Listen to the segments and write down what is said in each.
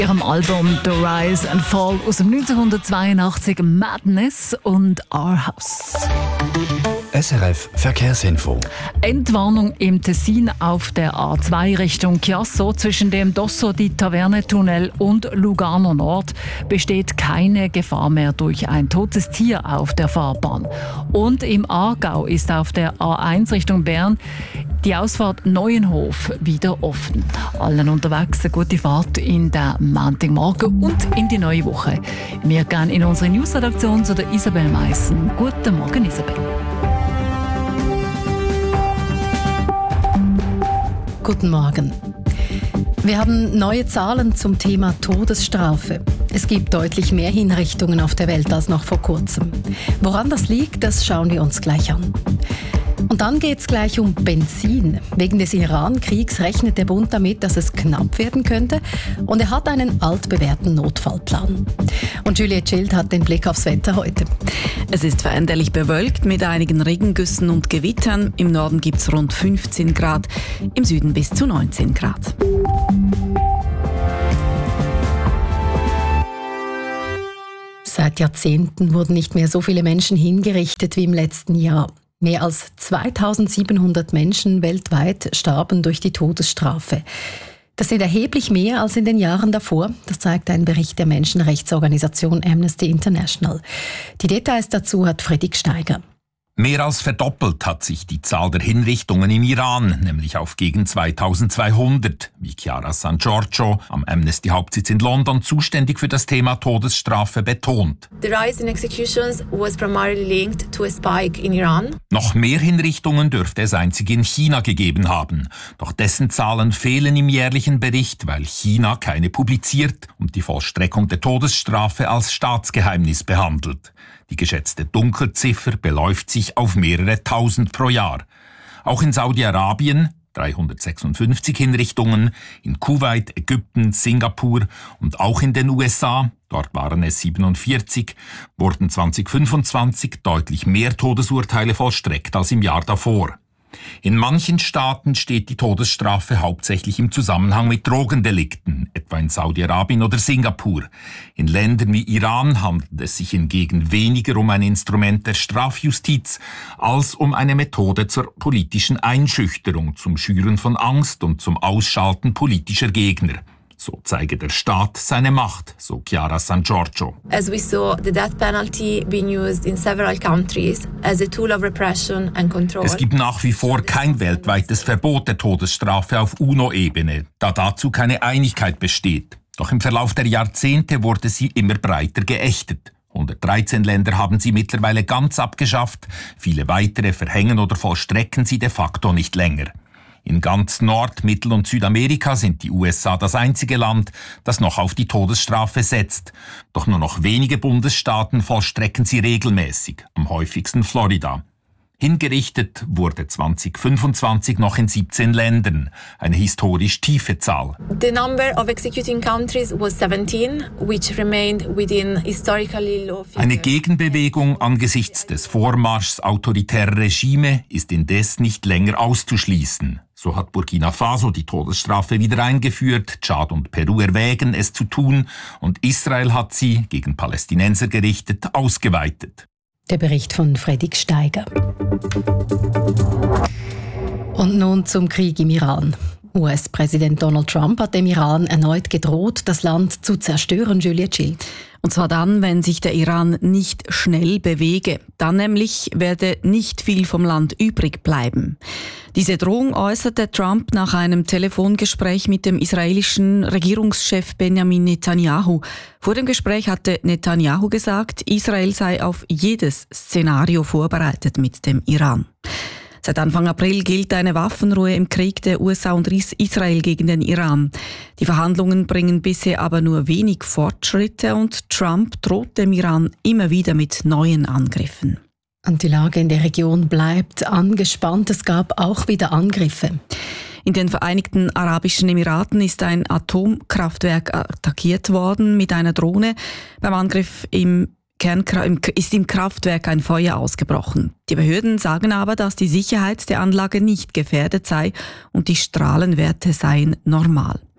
ihrem Album The Rise and Fall aus dem 1982 Madness und Our House. SRF Verkehrsinfo. Entwarnung im Tessin auf der A2 Richtung Chiasso zwischen dem Dosso di Taverne-Tunnel und Lugano Nord besteht keine Gefahr mehr durch ein totes Tier auf der Fahrbahn. Und im Aargau ist auf der A1 Richtung Bern die Ausfahrt Neuenhof wieder offen. Allen unterwegs eine gute Fahrt in den Montagmorgen und in die neue Woche. Wir gehen in unsere Newsredaktion zu der Isabel Meissen. Guten Morgen, Isabel. Guten Morgen. Wir haben neue Zahlen zum Thema Todesstrafe. Es gibt deutlich mehr Hinrichtungen auf der Welt als noch vor kurzem. Woran das liegt, das schauen wir uns gleich an. Und dann geht es gleich um Benzin. Wegen des Iran-Kriegs rechnet der Bund damit, dass es knapp werden könnte. Und er hat einen altbewährten Notfallplan. Und Juliette Schild hat den Blick aufs Wetter heute. Es ist veränderlich bewölkt mit einigen Regengüssen und Gewittern. Im Norden gibt es rund 15 Grad, im Süden bis zu 19 Grad. Seit Jahrzehnten wurden nicht mehr so viele Menschen hingerichtet wie im letzten Jahr. Mehr als 2700 Menschen weltweit starben durch die Todesstrafe. Das sind erheblich mehr als in den Jahren davor. Das zeigt ein Bericht der Menschenrechtsorganisation Amnesty International. Die Details dazu hat Fredrik Steiger. Mehr als verdoppelt hat sich die Zahl der Hinrichtungen im Iran, nämlich auf gegen 2200, wie Chiara San Giorgio, am Amnesty-Hauptsitz in London, zuständig für das Thema Todesstrafe, betont. The rise in executions was primarily linked to a spike in Iran. Noch mehr Hinrichtungen dürfte es einzig in China gegeben haben. Doch dessen Zahlen fehlen im jährlichen Bericht, weil China keine publiziert und die Vollstreckung der Todesstrafe als Staatsgeheimnis behandelt. Die geschätzte Dunkelziffer beläuft sich auf mehrere Tausend pro Jahr. Auch in Saudi-Arabien 356 Hinrichtungen, in Kuwait, Ägypten, Singapur und auch in den USA, dort waren es 47, wurden 2025 deutlich mehr Todesurteile vollstreckt als im Jahr davor. In manchen Staaten steht die Todesstrafe hauptsächlich im Zusammenhang mit Drogendelikten, etwa in Saudi-Arabien oder Singapur. In Ländern wie Iran handelt es sich hingegen weniger um ein Instrument der Strafjustiz als um eine Methode zur politischen Einschüchterung, zum Schüren von Angst und zum Ausschalten politischer Gegner. So zeige der Staat seine Macht, so Chiara San Giorgio. As we saw the death penalty being used in several countries as a tool of repression and control. Es gibt nach wie vor kein weltweites Verbot der Todesstrafe auf UNO-Ebene, da dazu keine Einigkeit besteht. Doch im Verlauf der Jahrzehnte wurde sie immer breiter geächtet. 113 Länder haben sie mittlerweile ganz abgeschafft, viele weitere verhängen oder vollstrecken sie de facto nicht länger. In ganz Nord-, Mittel- und Südamerika sind die USA das einzige Land, das noch auf die Todesstrafe setzt. Doch nur noch wenige Bundesstaaten vollstrecken sie regelmäßig, am häufigsten Florida. Hingerichtet wurde 2025 noch in 17 Ländern, eine historisch tiefe Zahl. The number of executing countries was 17, which remained within historically low figures. Eine Gegenbewegung angesichts des Vormarschs autoritärer Regime ist indes nicht länger auszuschließen. So hat Burkina Faso die Todesstrafe wieder eingeführt, Tschad und Peru erwägen, es zu tun, und Israel hat sie, gegen Palästinenser gerichtet, ausgeweitet. Der Bericht von Fredrik Steiger. Und nun zum Krieg im Iran. US-Präsident Donald Trump hat dem Iran erneut gedroht, das Land zu zerstören, Juliette Schild. Und zwar dann, wenn sich der Iran nicht schnell bewege. Dann nämlich werde nicht viel vom Land übrig bleiben. Diese Drohung äußerte Trump nach einem Telefongespräch mit dem israelischen Regierungschef Benjamin Netanyahu. Vor dem Gespräch hatte Netanyahu gesagt, Israel sei auf jedes Szenario vorbereitet mit dem Iran. Seit Anfang April gilt eine Waffenruhe im Krieg der USA und Israel gegen den Iran. Die Verhandlungen bringen bisher aber nur wenig Fortschritte und Trump droht dem Iran immer wieder mit neuen Angriffen. Und die Lage in der Region bleibt angespannt. Es gab auch wieder Angriffe. In den Vereinigten Arabischen Emiraten ist ein Atomkraftwerk attackiert worden mit einer Drohne. Beim Angriff ist im Kraftwerk ein Feuer ausgebrochen. Die Behörden sagen aber, dass die Sicherheit der Anlage nicht gefährdet sei und die Strahlenwerte seien normal.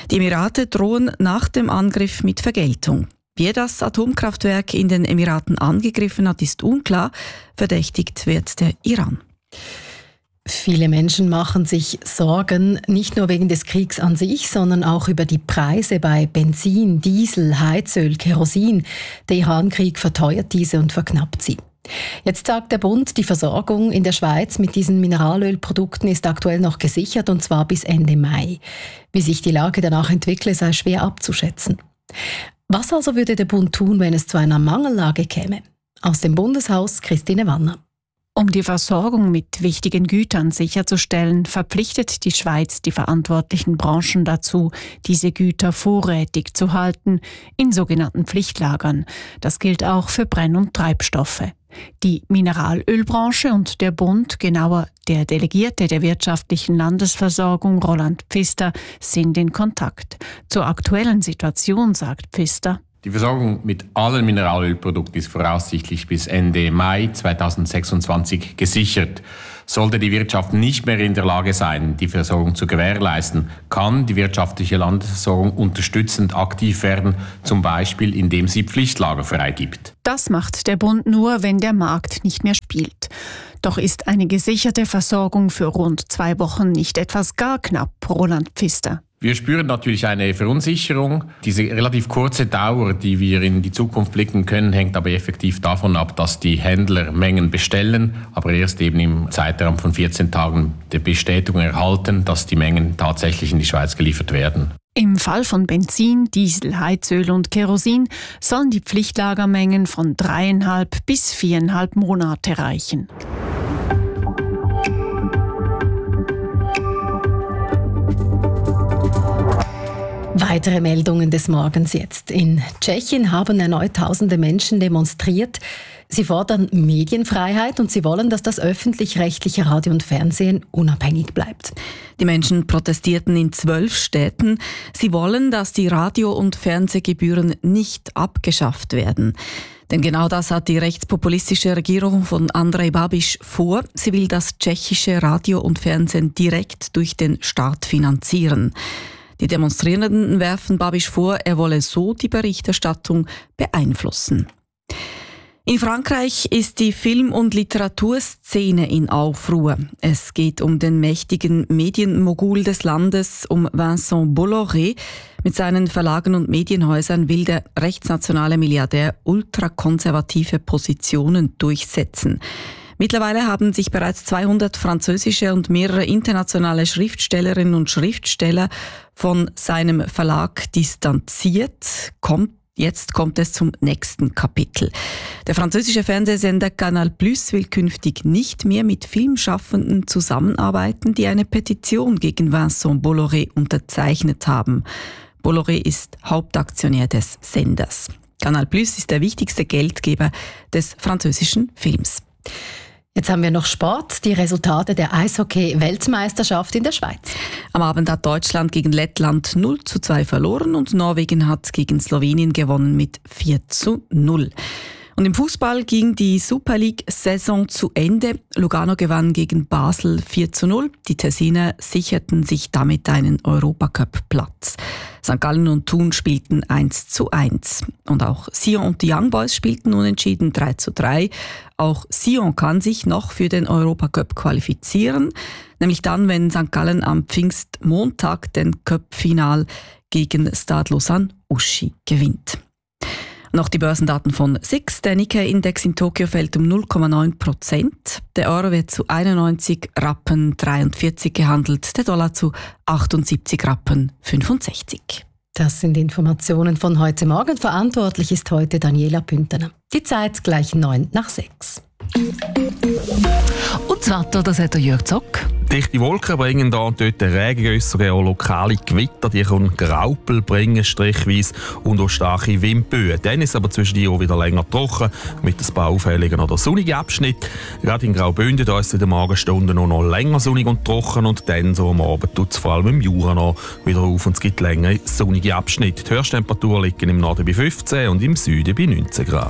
Die Emirate drohen nach dem Angriff mit Vergeltung. Wie das Atomkraftwerk in den Emiraten angegriffen hat, ist unklar. Verdächtigt wird der Iran. Viele Menschen machen sich Sorgen, nicht nur wegen des Kriegs an sich, sondern auch über die Preise bei Benzin, Diesel, Heizöl, Kerosin. Der Iran-Krieg verteuert diese und verknappt sie. Jetzt sagt der Bund, die Versorgung in der Schweiz mit diesen Mineralölprodukten ist aktuell noch gesichert, und zwar bis Ende Mai. Wie sich die Lage danach entwickle, sei schwer abzuschätzen. Was also würde der Bund tun, wenn es zu einer Mangellage käme? Aus dem Bundeshaus Christine Wanner. Um die Versorgung mit wichtigen Gütern sicherzustellen, verpflichtet die Schweiz die verantwortlichen Branchen dazu, diese Güter vorrätig zu halten, in sogenannten Pflichtlagern. Das gilt auch für Brenn- und Treibstoffe. Die Mineralölbranche und der Bund, genauer der Delegierte der wirtschaftlichen Landesversorgung Roland Pfister, sind in Kontakt. Zur aktuellen Situation sagt Pfister: Die Versorgung mit allen Mineralölprodukten ist voraussichtlich bis Ende Mai 2026 gesichert. Sollte die Wirtschaft nicht mehr in der Lage sein, die Versorgung zu gewährleisten, kann die wirtschaftliche Landesversorgung unterstützend aktiv werden, zum Beispiel indem sie Pflichtlager freigibt. Das macht der Bund nur, wenn der Markt nicht mehr spielt. Doch ist eine gesicherte Versorgung für rund 2 Wochen nicht etwas gar knapp, Roland Pfister. Wir spüren natürlich eine Verunsicherung. Diese relativ kurze Dauer, die wir in die Zukunft blicken können, hängt aber effektiv davon ab, dass die Händler Mengen bestellen, aber erst eben im Zeitraum von 14 Tagen die Bestätigung erhalten, dass die Mengen tatsächlich in die Schweiz geliefert werden. Im Fall von Benzin, Diesel, Heizöl und Kerosin sollen die Pflichtlagermengen von 3,5 bis 4,5 Monate reichen. Weitere Meldungen des Morgens jetzt. In Tschechien haben erneut tausende Menschen demonstriert. Sie fordern Medienfreiheit und sie wollen, dass das öffentlich-rechtliche Radio und Fernsehen unabhängig bleibt. Die Menschen protestierten in 12 Städten. Sie wollen, dass die Radio- und Fernsehgebühren nicht abgeschafft werden. Denn genau das hat die rechtspopulistische Regierung von Andrej Babiš vor. Sie will das tschechische Radio und Fernsehen direkt durch den Staat finanzieren. Die Demonstrierenden werfen Babiš vor, er wolle so die Berichterstattung beeinflussen. In Frankreich ist die Film- und Literaturszene in Aufruhr. Es geht um den mächtigen Medienmogul des Landes, um Vincent Bolloré. Mit seinen Verlagen und Medienhäusern will der rechtsnationale Milliardär ultrakonservative Positionen durchsetzen. Mittlerweile haben sich bereits 200 französische und mehrere internationale Schriftstellerinnen und Schriftsteller von seinem Verlag distanziert. Jetzt kommt es zum nächsten Kapitel. Der französische Fernsehsender Canal+ will künftig nicht mehr mit Filmschaffenden zusammenarbeiten, die eine Petition gegen Vincent Bolloré unterzeichnet haben. Bolloré ist Hauptaktionär des Senders. Canal+ ist der wichtigste Geldgeber des französischen Films. Jetzt haben wir noch Sport, die Resultate der Eishockey-Weltmeisterschaft in der Schweiz. Am Abend hat Deutschland gegen Lettland 0:2 verloren und Norwegen hat gegen Slowenien gewonnen mit 4:0. Und im Fußball ging die Super League-Saison zu Ende. Lugano gewann gegen Basel 4:0. Die Tessiner sicherten sich damit einen Europacup-Platz. St. Gallen und Thun spielten 1:1. Und auch Sion und die Young Boys spielten unentschieden 3:3. Auch Sion kann sich noch für den Europacup qualifizieren, nämlich dann, wenn St. Gallen am Pfingstmontag den Cup-Final gegen Stade Lausanne-Uschi gewinnt. Noch die Börsendaten von SIX. Der Nikkei-Index in Tokio fällt um 0,9%. Der Euro wird zu 91 Rappen 43 gehandelt, der Dollar zu 78 Rappen 65. Das sind Informationen von heute Morgen. Verantwortlich ist heute Daniela Püntener. Die Zeit gleich 6:09. Und das Wetter, das hat der Jörg Zock. Dichte Wolken bringen da und dort Regengüsse, auch lokale Gewitter, die können Graupel bringen, strichweise, und auch starke Windböen. Dann ist es aber zwischendurch auch wieder länger trocken, mit ein paar auffälligen oder sonnigen Abschnitten. Gerade in Graubünden, da ist es in den Morgenstunden noch länger sonnig und trocken, und dann so am Abend tut es vor allem im Jura noch wieder auf und es gibt längere sonnige Abschnitte. Die Höchsttemperaturen liegen im Norden bei 15 und im Süden bei 19 Grad.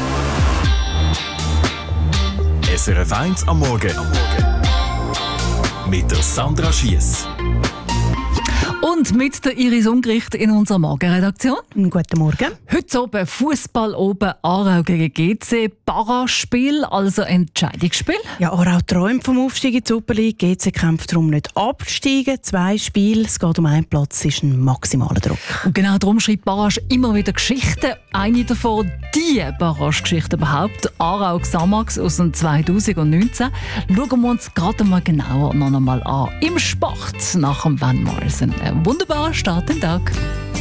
SRF 1 am Morgen. Mit der Sandra Schiess. Und mit der Iris Ungericht in unserer Morgenredaktion. Guten Morgen. Heute oben Fußball oben Aarau gegen GC. Barrage-Spiel, also Entscheidungsspiel. Ja, Aarau träumt vom Aufstieg in die Super League. GC kämpft darum nicht absteigen. 2 Spiele, es geht um einen Platz, ist ein maximaler Druck. Und genau darum schreibt Barrage immer wieder Geschichten. Eine davon, die Barrage-Geschichte überhaupt, Aarau Xamax aus dem 2019. Schauen wir uns gerade mal genauer noch einmal an. Im Sport nach dem Van Morrison. Ein wunderbarer Start in den Tag.